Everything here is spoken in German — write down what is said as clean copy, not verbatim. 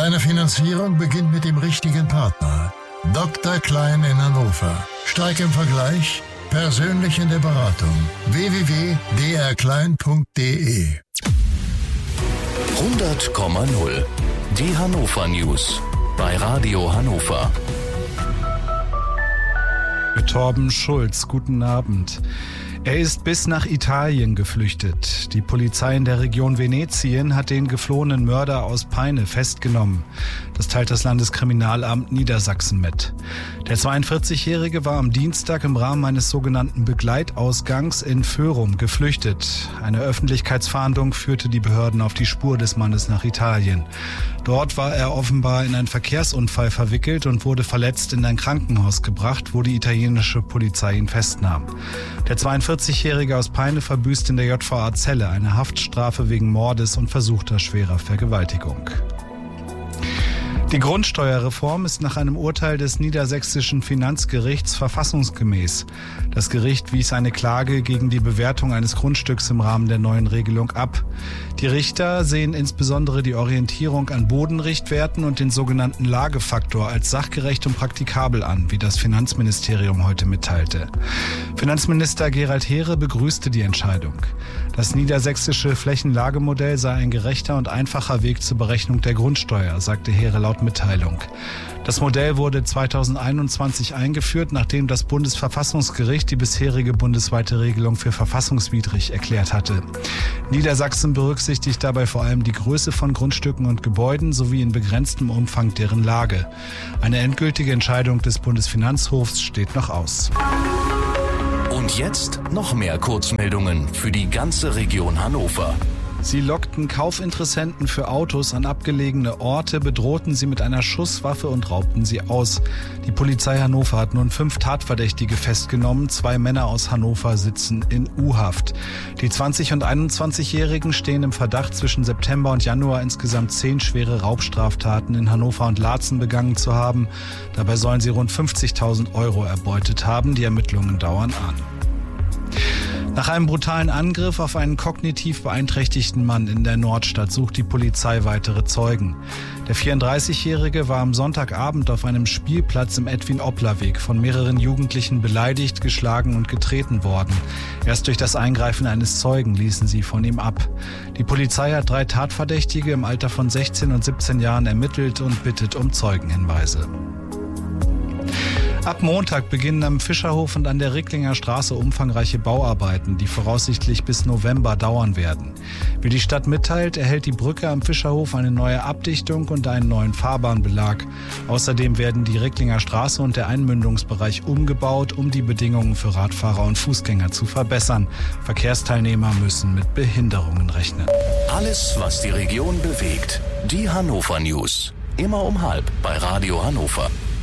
Deine Finanzierung beginnt mit dem richtigen Partner. Dr. Klein in Hannover. Stark im Vergleich, persönlich in der Beratung. www.drklein.de 100,0. Die Hannover News bei Radio Hannover. Torben Schulz, guten Abend. Er ist bis nach Italien geflüchtet. Die Polizei in der Region Venetien hat den geflohenen Mörder aus Peine festgenommen. Das teilt das Landeskriminalamt Niedersachsen mit. Der 42-Jährige war am Dienstag im Rahmen eines sogenannten Begleitausgangs in Föhrum geflüchtet. Eine Öffentlichkeitsfahndung führte die Behörden auf die Spur des Mannes nach Italien. Dort war er offenbar in einen Verkehrsunfall verwickelt und wurde verletzt in ein Krankenhaus gebracht, wo die italienische Polizei ihn festnahm. Der 42-Jährige aus Peine verbüßt in der JVA Celle eine Haftstrafe wegen Mordes und versuchter schwerer Vergewaltigung. Die Grundsteuerreform ist nach einem Urteil des Niedersächsischen Finanzgerichts verfassungsgemäß. Das Gericht wies eine Klage gegen die Bewertung eines Grundstücks im Rahmen der neuen Regelung ab. Die Richter sehen insbesondere die Orientierung an Bodenrichtwerten und den sogenannten Lagefaktor als sachgerecht und praktikabel an, wie das Finanzministerium heute mitteilte. Finanzminister Gerald Heere begrüßte die Entscheidung. Das niedersächsische Flächenlagemodell sei ein gerechter und einfacher Weg zur Berechnung der Grundsteuer, sagte Heere laut Mitteilung. Das Modell wurde 2021 eingeführt, nachdem das Bundesverfassungsgericht die bisherige bundesweite Regelung für verfassungswidrig erklärt hatte. Niedersachsen berücksichtigt dabei vor allem die Größe von Grundstücken und Gebäuden sowie in begrenztem Umfang deren Lage. Eine endgültige Entscheidung des Bundesfinanzhofs steht noch aus. Und jetzt noch mehr Kurzmeldungen für die ganze Region Hannover. Sie lockten Kaufinteressenten für Autos an abgelegene Orte, bedrohten sie mit einer Schusswaffe und raubten sie aus. Die Polizei Hannover hat nun 5 Tatverdächtige festgenommen. 2 Männer aus Hannover sitzen in U-Haft. Die 20- und 21-Jährigen stehen im Verdacht, zwischen September und Januar insgesamt 10 schwere Raubstraftaten in Hannover und Laatzen begangen zu haben. Dabei sollen sie rund 50.000 € erbeutet haben. Die Ermittlungen dauern an. Nach einem brutalen Angriff auf einen kognitiv beeinträchtigten Mann in der Nordstadt sucht die Polizei weitere Zeugen. Der 34-Jährige war am Sonntagabend auf einem Spielplatz im Edwin-Oppler-Weg von mehreren Jugendlichen beleidigt, geschlagen und getreten worden. Erst durch das Eingreifen eines Zeugen ließen sie von ihm ab. Die Polizei hat 3 Tatverdächtige im Alter von 16 und 17 Jahren ermittelt und bittet um Zeugenhinweise. Ab Montag beginnen am Fischerhof und an der Ricklinger Straße umfangreiche Bauarbeiten, die voraussichtlich bis November dauern werden. Wie die Stadt mitteilt, erhält die Brücke am Fischerhof eine neue Abdichtung und einen neuen Fahrbahnbelag. Außerdem werden die Ricklinger Straße und der Einmündungsbereich umgebaut, um die Bedingungen für Radfahrer und Fußgänger zu verbessern. Verkehrsteilnehmer müssen mit Behinderungen rechnen. Alles, was die Region bewegt. Die Hannover News. Immer um 12:30 bei Radio Hannover.